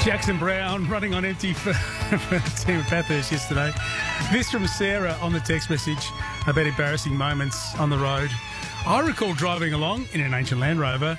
Jackson Brown running on empty for the team of Bathurst yesterday. This from Sarah on the text message about embarrassing moments on the road. I recall driving along in an ancient Land Rover